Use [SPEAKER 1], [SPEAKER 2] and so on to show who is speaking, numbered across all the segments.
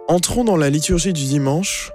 [SPEAKER 1] Entrons dans la liturgie du dimanche,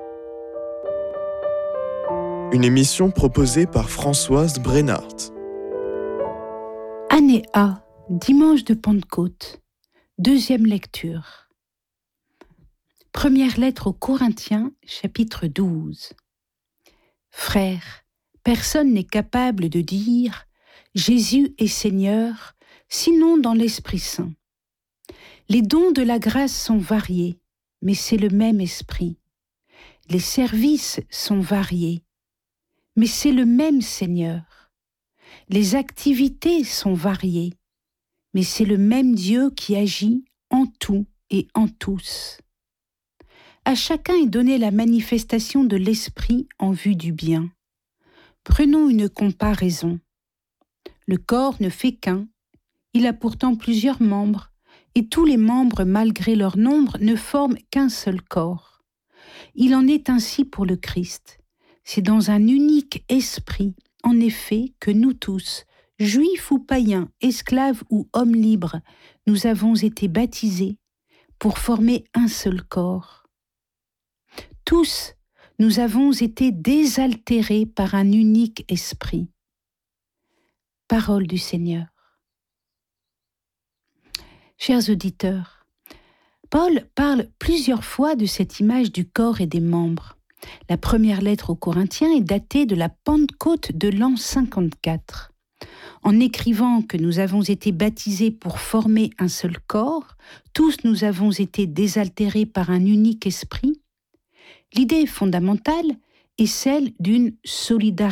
[SPEAKER 1] une émission proposée par Françoise Brennart.
[SPEAKER 2] Année A, dimanche de Pentecôte, deuxième lecture. Première lettre aux Corinthiens, chapitre 12. Frères, personne n'est capable de dire « Jésus est Seigneur » sinon dans l'Esprit Saint. Les dons de la grâce sont variés, mais c'est le même Esprit. Les services sont variés, mais c'est le même Seigneur. Les activités sont variées, mais c'est le même Dieu qui agit en tout et en tous. À chacun est donnée la manifestation de l'Esprit en vue du bien. Prenons une comparaison. Le corps ne fait qu'un, il a pourtant plusieurs membres, et tous les membres, malgré leur nombre, ne forment qu'un seul corps. Il en est ainsi pour le Christ. C'est dans un unique esprit, en effet, que nous tous, juifs ou païens, esclaves ou hommes libres, nous avons été baptisés pour former un seul corps. Tous, nous avons été désaltérés par un unique esprit. Parole du Seigneur. Chers auditeurs, Paul parle plusieurs fois de cette image du corps et des membres. La première lettre aux Corinthiens est datée de la Pentecôte de l'an 54. En écrivant que nous avons été baptisés pour former un seul corps, tous nous avons été désaltérés par un unique esprit, l'idée fondamentale est celle d'une solidarité